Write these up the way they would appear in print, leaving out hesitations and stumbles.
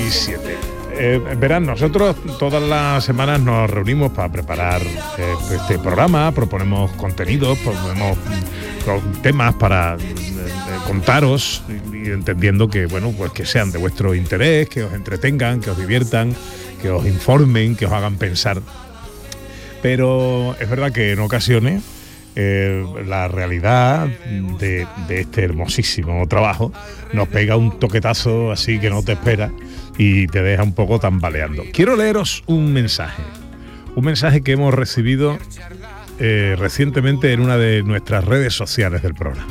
7. Verán, nosotros todas las semanas nos reunimos para preparar este programa, proponemos contenidos, proponemos temas para contaros y entendiendo que, bueno, pues que sean de vuestro interés, que os entretengan, que os diviertan, que os informen, que os hagan pensar. Pero es verdad que en ocasiones la realidad de este hermosísimo trabajo nos pega un toquetazo así que no te espera y te deja un poco tambaleando. Quiero leeros un mensaje que hemos recibido recientemente en una de nuestras redes sociales del programa.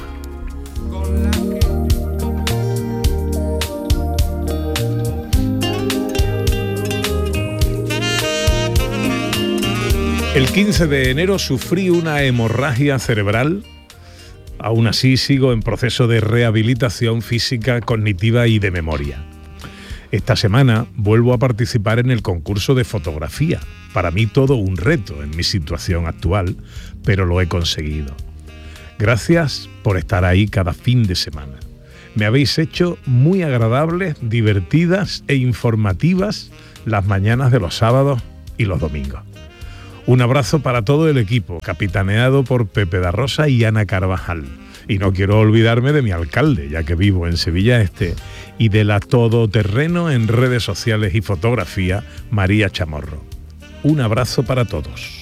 El 15 de enero sufrí una hemorragia cerebral. Aún así sigo en proceso de rehabilitación física, cognitiva y de memoria. Esta semana vuelvo a participar en el concurso de fotografía. Para mí todo un reto en mi situación actual, pero lo he conseguido. Gracias por estar ahí cada fin de semana. Me habéis hecho muy agradables, divertidas e informativas las mañanas de los sábados y los domingos. Un abrazo para todo el equipo, capitaneado por Pepe da Rosa y Ana Carvajal. Y no quiero olvidarme de mi alcalde, ya que vivo en Sevilla Este, y de la todoterreno en redes sociales y fotografía, María Chamorro. Un abrazo para todos.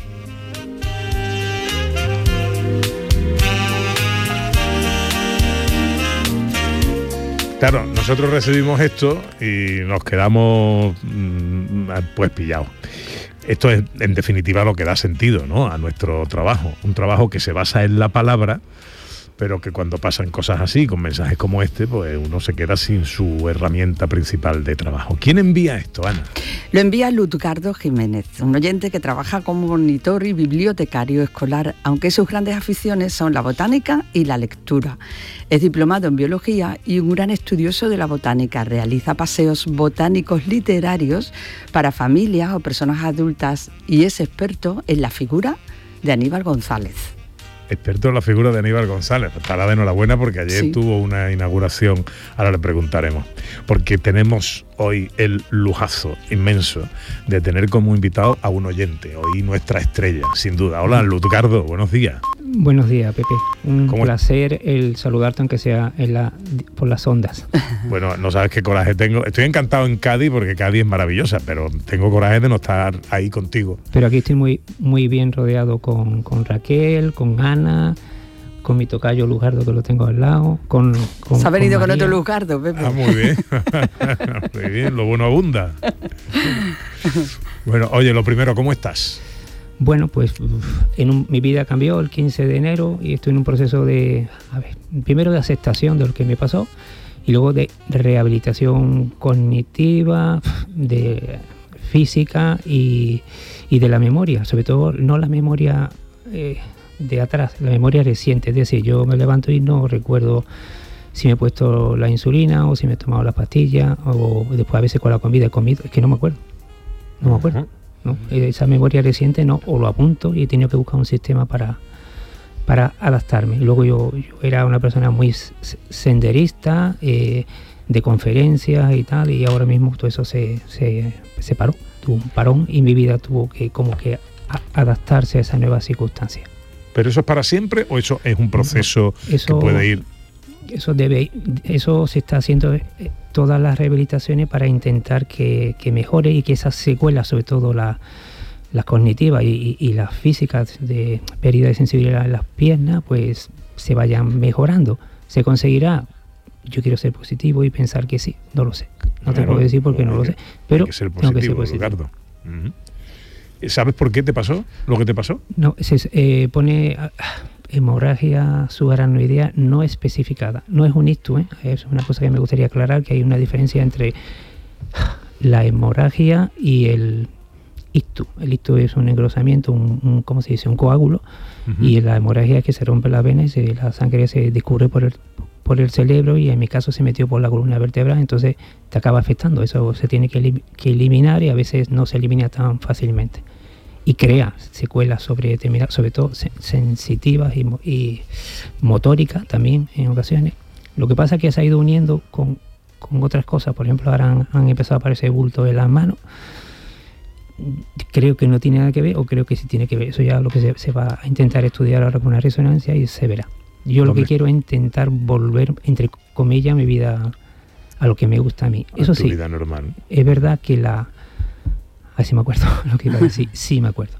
Claro, nosotros recibimos esto y nos quedamos pues pillados. Esto es, en definitiva, lo que da sentido, ¿no?, a nuestro trabajo. Un trabajo que se basa en la palabra, pero que cuando pasan cosas así, con mensajes como este, pues uno se queda sin su herramienta principal de trabajo. ¿Quién envía esto, Ana? Lo envía Lutgardo Jiménez, un oyente que trabaja como monitor y bibliotecario escolar, aunque sus grandes aficiones son la botánica y la lectura. Es diplomado en biología y un gran estudioso de la botánica. Realiza paseos botánicos literarios para familias o personas adultas y es experto en la figura de Aníbal González. Experto en la figura de Aníbal González. Estará de enhorabuena porque ayer tuvo una inauguración, ahora le preguntaremos, porque tenemos hoy el lujazo inmenso de tener como invitado a un oyente, hoy nuestra estrella, sin duda. Hola, Lutgardo, buenos días. Buenos días, Pepe. Un placer el saludarte, aunque sea por las ondas. Bueno, no sabes qué coraje tengo. Estoy encantado en Cádiz porque Cádiz es maravillosa, pero tengo coraje de no estar ahí contigo. Pero aquí estoy muy, muy bien rodeado con Raquel, con Ana, con mi tocayo Lutgardo, que lo tengo al lado. Se ha venido con otro Lutgardo, Pepe. Ah, muy bien. Muy bien, lo bueno abunda. Bueno, oye, lo primero, ¿cómo estás? Bueno, pues mi vida cambió el 15 de enero y estoy en un proceso primero de aceptación de lo que me pasó y luego de rehabilitación cognitiva, de física y de la memoria, sobre todo no la memoria de atrás, la memoria reciente. Es decir, yo me levanto y no recuerdo si me he puesto la insulina o si me he tomado la pastilla o después a veces con la comida he comido, es que no me acuerdo. ¿No? Esa memoria reciente no, o lo apunto y he tenido que buscar un sistema para adaptarme. Luego yo era una persona muy senderista, de conferencias y tal, y ahora mismo todo eso se paró, tuvo un parón y mi vida tuvo que como que adaptarse a esa nueva circunstancia. ¿Pero eso es para siempre o eso es un proceso que puede ir? Eso se está haciendo todas las rehabilitaciones para intentar que mejore y que esas secuelas, sobre todo las cognitivas y las físicas de pérdida de sensibilidad en las piernas, pues se vayan mejorando. ¿Se conseguirá? Yo quiero ser positivo y pensar que sí, no lo sé. No te puedo decir porque no lo sé, pero tengo que ser positivo. ¿Sabes por qué te pasó lo que te pasó? No, se pone hemorragia subaracnoidea no especificada. No es un ictus, es una cosa que me gustaría aclarar, que hay una diferencia entre la hemorragia y el ictus. El ictus es un engrosamiento, ¿cómo se dice? Un coágulo, y la hemorragia es que se rompe las venas y la sangre se discurre por el cerebro y en mi caso se metió por la columna vertebral, entonces te acaba afectando. Eso se tiene que eliminar y a veces no se elimina tan fácilmente. Y crea secuelas sobre todo sensitivas y motóricas también en ocasiones. Lo que pasa es que se ha ido uniendo con con otras cosas. Por ejemplo, ahora han empezado a aparecer bultos en las manos. Creo que no tiene nada que ver, o creo que sí tiene que ver. Eso ya es lo que se va a intentar estudiar ahora con una resonancia y se verá. Yo lo que quiero es intentar volver, entre comillas, mi vida a lo que me gusta a mí. Eso sí, vida normal. Es verdad que sí me acuerdo lo que iba a decir. Sí me acuerdo.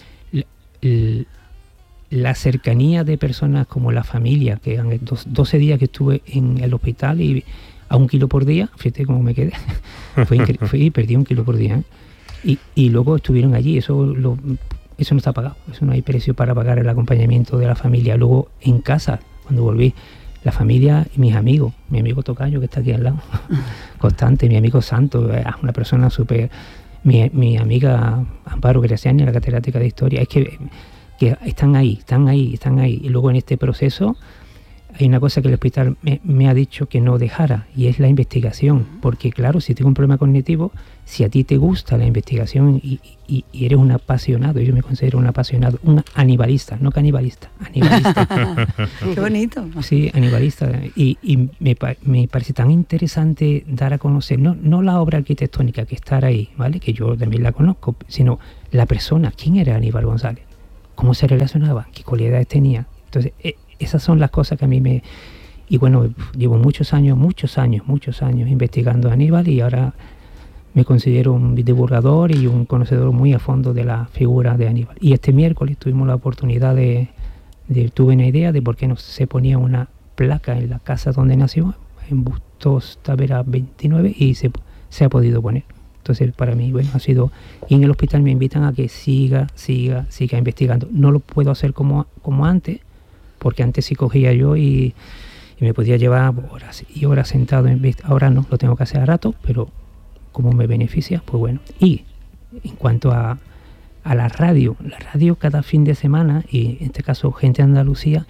La cercanía de personas como la familia, que han 12 días que estuve en el hospital y a 1 kilo por día, fíjate cómo me quedé, perdí 1 kilo por día, ¿eh? Y luego estuvieron allí, eso no está pagado, eso no hay precio para pagar el acompañamiento de la familia. Luego en casa, cuando volví, la familia y mis amigos, mi amigo Tocayo que está aquí al lado, Constante, mi amigo Santo, una persona súper, mi amiga Amparo Graciani, la catedrática de Historia, es que están ahí. Y luego en este proceso hay una cosa que el hospital me ha dicho que no dejara, y es la investigación, porque claro, si tengo un problema cognitivo, si a ti te gusta la investigación y eres un apasionado, yo me considero un apasionado, un anibalista, no canibalista, anibalista. Qué bonito. Sí, anibalista, y me parece tan interesante dar a conocer, no la obra arquitectónica, que está ahí, ¿vale?, que yo también la conozco, sino la persona, quién era Aníbal González, cómo se relacionaba, qué cualidades tenía. Entonces, esas son las cosas que a mí me... Y bueno, llevo muchos años investigando a Aníbal, y ahora me considero un divulgador y un conocedor muy a fondo de la figura de Aníbal. Y este miércoles tuvimos la oportunidad tuve una idea de por qué no se ponía una placa en la casa donde nació, en Bustos Tavera 29, y se ha podido poner. Entonces, para mí, bueno, ha sido... Y en el hospital me invitan a que siga investigando. No lo puedo hacer como antes, porque antes sí cogía yo y me podía llevar horas y horas sentado. Ahora no, lo tengo que hacer a rato, pero como me beneficia, pues bueno. Y en cuanto a la radio cada fin de semana, y en este caso Gente de Andalucía,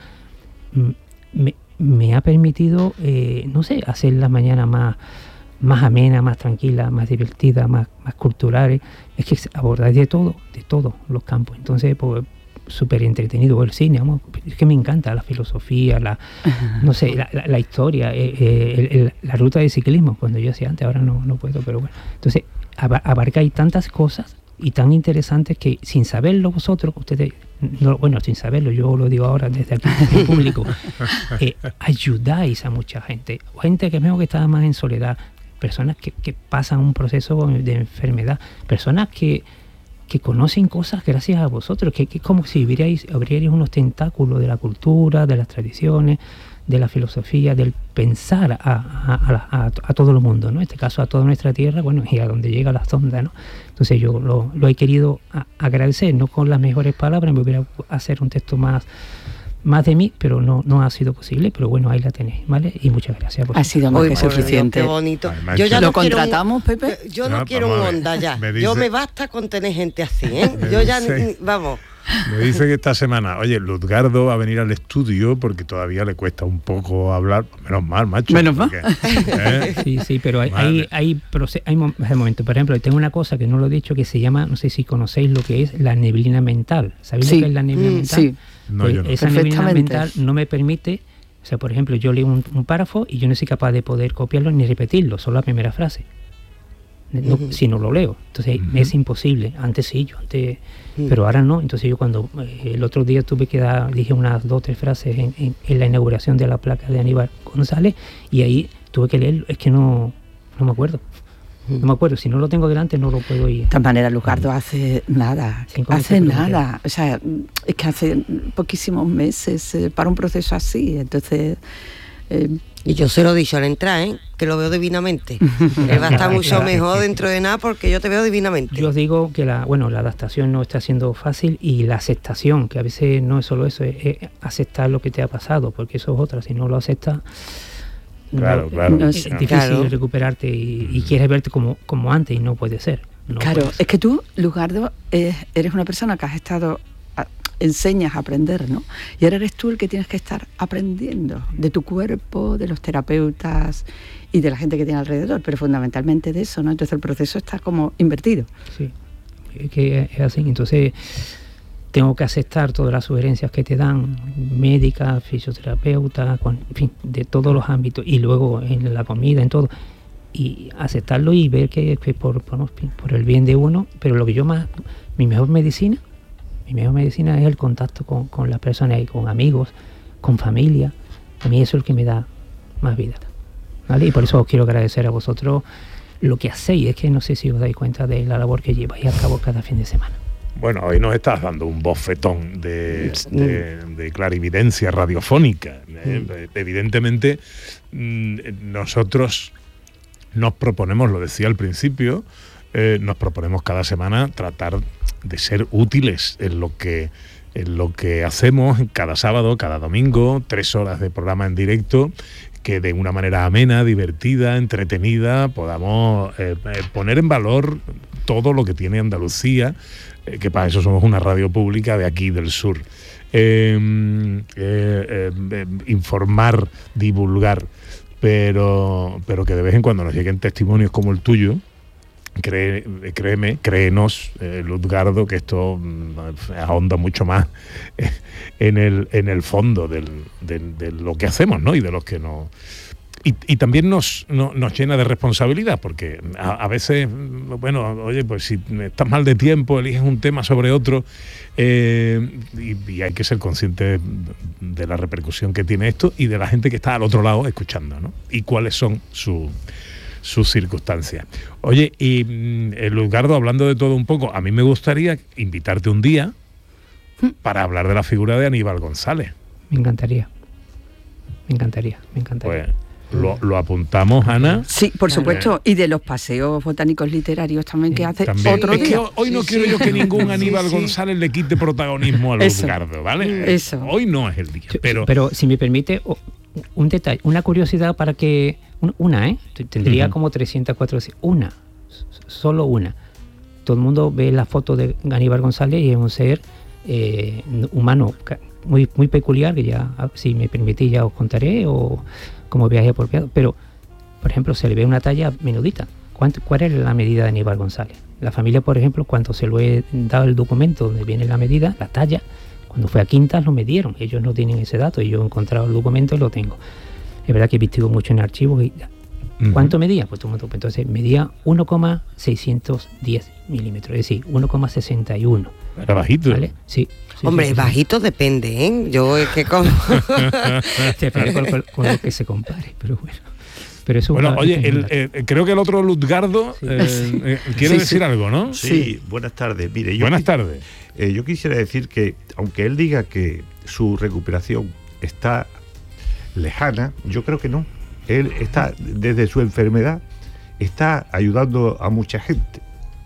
me ha permitido, hacer las mañanas más amena, más tranquila, más divertida, más culturales. Es que abordáis de todo los campos. Entonces, pues, súper entretenido. El cine, es que me encanta la filosofía, la historia, la ruta de ciclismo, cuando yo hacía antes, ahora no puedo, pero bueno. Entonces, abarcáis tantas cosas y tan interesantes que, sin saberlo vosotros, ustedes, sin saberlo, yo lo digo ahora desde aquí en público, ayudáis a mucha gente que veo que está más en soledad, personas que pasan un proceso de enfermedad, personas que conocen cosas gracias a vosotros, que es como si abrierais unos tentáculos de la cultura, de las tradiciones, de la filosofía, del pensar a todo el mundo, ¿no? En este caso a toda nuestra tierra, bueno, y a donde llega la sonda, ¿no? Entonces yo lo he querido agradecer, no con las mejores palabras, me hubiera hacer un texto más de mí, pero no ha sido posible, pero bueno, ahí la tenéis, ¿vale? Y muchas gracias. Ha sido más que suficiente. Qué bonito. Además, Yo ya ¿Lo contratamos, Pepe? Yo no quiero un Honda ya. Me basta con tener gente así, ¿eh? Yo ya, vamos. Me dice que esta semana, oye, Luzgardo va a venir al estudio porque todavía le cuesta un poco hablar. Menos mal, macho. Menos mal. Sí, pero hay momentos. Por ejemplo, tengo una cosa que no lo he dicho, que se llama, no sé si conocéis lo que es la neblina mental. ¿Sabéis lo que es la neblina mental? Sí. No, yo no. Esa neblina mental no me permite, o sea, por ejemplo, yo leo un párrafo y yo no soy capaz de poder copiarlo ni repetirlo, solo la primera frase. Si no lo leo, entonces es imposible. Antes sí, pero ahora no. Entonces yo cuando el otro día dije unas 2 o 3 frases en la inauguración de la placa de Aníbal González, y ahí tuve que leerlo, es que no me acuerdo. No me acuerdo, si no lo tengo delante no lo puedo ir. De todas maneras, Luzgardo hace nada. O sea, es que hace poquísimos meses para un proceso así, entonces... Y yo se lo he dicho al entrar, que lo veo divinamente. Él va a estar mucho mejor dentro de nada, porque yo te veo divinamente. Yo os digo que la adaptación no está siendo fácil, y la aceptación, que a veces no es solo eso, es aceptar lo que te ha pasado, porque eso es otra. Si no lo aceptas, claro. Es difícil recuperarte y quieres verte como antes, y no puede ser. Es que tú, Luzgardo, eres una persona que has estado... enseñas a aprender, ¿no? Y ahora eres tú el que tienes que estar aprendiendo de tu cuerpo, de los terapeutas y de la gente que tiene alrededor, pero fundamentalmente de eso, ¿no? Entonces el proceso está como invertido. Sí, es que es así. Entonces tengo que aceptar todas las sugerencias que te dan, médicas, fisioterapeutas, en fin, de todos los ámbitos, y luego en la comida, en todo. y aceptarlo y ver que por el bien de uno, pero lo que yo más, mi mejor medicina es el contacto con las personas y con amigos, con familia. A mí eso es el que me da más vida, ¿vale? Y por eso os quiero agradecer a vosotros lo que hacéis. Es que no sé si os dais cuenta de la labor que lleváis a cabo cada fin de semana. Bueno, hoy nos estás dando un bofetón de clarividencia radiofónica. Evidentemente, nosotros nos proponemos, lo decía al principio, nos proponemos cada semana tratar de ser útiles en lo que hacemos cada sábado, cada domingo, 3 horas de programa en directo, que de una manera amena, divertida, entretenida, podamos poner en valor todo lo que tiene Andalucía, que para eso somos una radio pública de aquí del sur. Informar, divulgar, pero que de vez en cuando nos lleguen testimonios como el tuyo. Créenos, Luzgardo, que esto ahonda mucho más en el fondo de lo que hacemos, ¿no? Y de los que no. Y también nos llena de responsabilidad, porque a veces, bueno, oye, pues si estás mal de tiempo, eliges un tema sobre otro, y hay que ser consciente de la repercusión que tiene esto y de la gente que está al otro lado escuchando, ¿no? Y cuáles son sus circunstancias. Oye, y Luzgardo, hablando de todo un poco, a mí me gustaría invitarte un día para hablar de la figura de Aníbal González. Me encantaría. Pues lo apuntamos, Ana. Sí, por supuesto, y de los paseos botánicos literarios también que hace también. Otro día. Hoy no quiero yo que ningún Aníbal González le quite protagonismo a Luzgardo, ¿vale? Eso. Hoy no es el día. Pero si me permite, un detalle, una curiosidad para que... Tendría como 300, 400... Solo una. Todo el mundo ve la foto de Aníbal González y es un ser humano muy, muy peculiar, que ya, si me permitís, ya os contaré, o como viaje apropiado. Pero, por ejemplo, se le ve una talla menudita. ¿Cuál es la medida de Aníbal González? La familia, por ejemplo, cuando se lo he dado el documento donde viene la medida, la talla, cuando fue a Quintas lo midieron. Ellos no tienen ese dato y yo he encontrado el documento y lo tengo. Es verdad que he visto mucho en archivos. ¿Cuánto medía? Pues entonces medía 1,610 milímetros, es decir, 1,61. Era bajito. ¿Vale? Sí. Hombre, bajito depende, ¿eh? Yo es que como... Depende con lo que se compare, pero bueno. Pero eso bueno, oye, creo que el otro Luzgardo quiere decir algo, ¿no? Sí, buenas tardes. Mire, buenas tardes. Yo quisiera decir que, aunque él diga que su recuperación está lejana, yo creo que no. Él está, desde su enfermedad, está ayudando a mucha gente.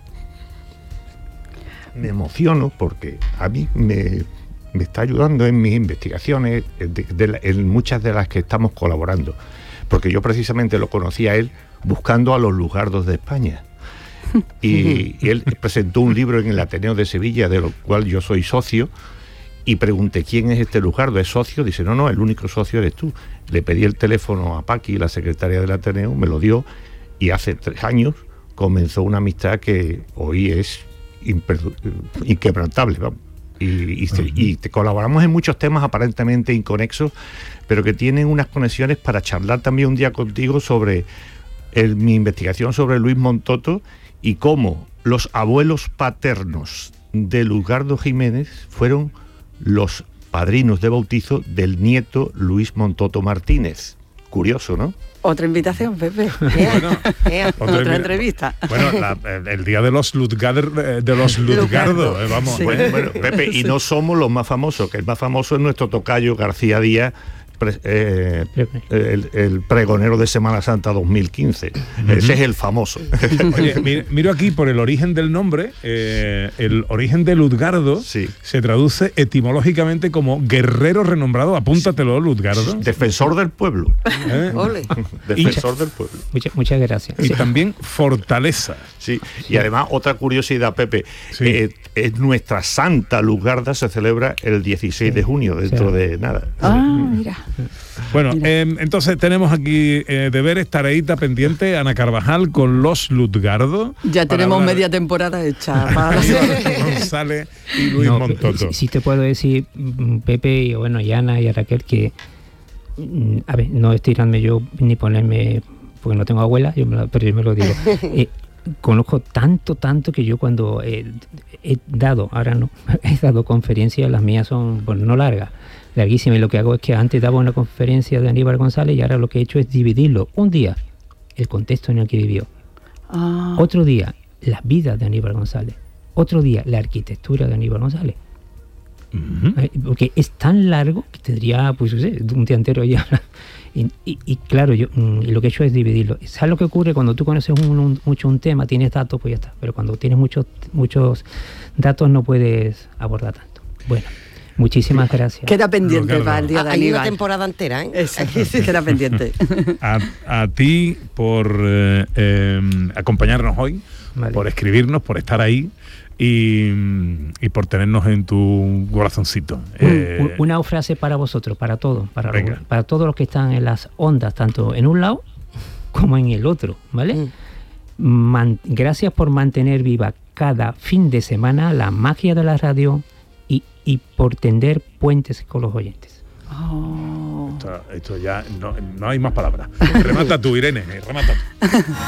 Me emociono porque a mí me está ayudando en mis investigaciones, en muchas de las que estamos colaborando. Porque yo precisamente lo conocí a él buscando a los Luzgardos de España. Y él presentó un libro en el Ateneo de Sevilla, de lo cual yo soy socio, y pregunté, ¿quién es este Luzgardo? ¿Es socio? Dice, no, el único socio eres tú. Le pedí el teléfono a Paqui, la secretaria del Ateneo, me lo dio, y hace 3 años comenzó una amistad que hoy es inquebrantable, vamos. Y colaboramos en muchos temas aparentemente inconexos, pero que tienen unas conexiones para charlar también un día contigo sobre mi investigación sobre Luis Montoto y cómo los abuelos paternos de Luzgardo Jiménez fueron los padrinos de bautizo del nieto Luis Montoto Martínez. Curioso, ¿no? Otra invitación, Pepe. Otra entrevista. Bueno, el día de los Luzgardo, vamos. Sí. Bueno, Pepe, y no somos los más famosos, que el más famoso es nuestro tocayo García Díaz, el pregonero de Semana Santa 2015. Ese es el famoso. Oye, miro aquí por el origen del nombre. El origen de Luzgardo se traduce etimológicamente como guerrero renombrado. Apúntatelo, Luzgardo. Defensor del pueblo. Defensor del pueblo. Muchas gracias. Y también fortaleza. Sí. Y además, otra curiosidad, Pepe, es nuestra Santa Luzgarda, se celebra el 16 de junio, dentro de nada. Mira. Bueno, entonces tenemos aquí deberes, tareita pendiente, Ana Carvajal con los Luzgardo. Ya tenemos media temporada hecha para González y Luis Montoto. Sí te puedo decir, Pepe, y Ana y a Raquel, que a ver, no estirarme yo ni ponerme porque no tengo abuela, pero yo me lo digo. Conozco tanto que yo cuando he dado, ahora no, he dado conferencias, las mías son, bueno, no largas, larguísimas, y lo que hago es que antes daba una conferencia de Aníbal González y ahora lo que he hecho es dividirlo. Un día, el contexto en el que vivió. Otro día, la vida de Aníbal González. Otro día, la arquitectura de Aníbal González. Porque es tan largo que tendría, pues, no sé, un día entero ya. Y claro, yo lo que he hecho es dividirlo. ¿Sabes lo que ocurre? Cuando tú conoces mucho un tema, tienes datos, pues ya está. Pero cuando tienes muchos datos no puedes abordar tanto. Bueno, muchísimas gracias. Queda pendiente para el día de Aníbal. Hay una temporada entera, ¿eh? Exacto, queda pendiente. A ti por acompañarnos hoy, vale, por escribirnos, por estar ahí y por tenernos en tu corazoncito. Una frase para vosotros, para todos, para todos los que están en las ondas, tanto en un lado como en el otro, ¿vale? Gracias por mantener viva cada fin de semana la magia de la radio y por tender puentes con los oyentes. Esto ya no hay más palabras. Remata tú, Irene, remata tú.